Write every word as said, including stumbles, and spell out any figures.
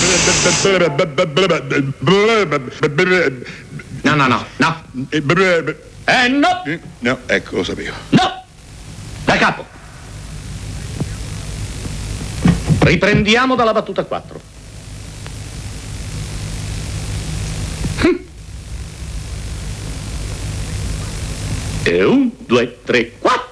No, no, no, no. Eh, no. No, ecco, lo sapevo. No. Da capo. Riprendiamo dalla battuta quattro. E un, due, tre, quattro.